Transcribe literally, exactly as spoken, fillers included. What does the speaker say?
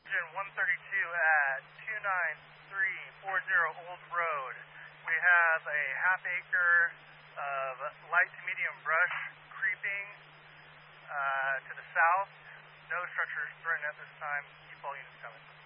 Engine one thirty-two at two nine three four zero Old Road. We have a half acre of light to medium brush creeping uh, to the south. No structures threatened at this time. Keep all units coming.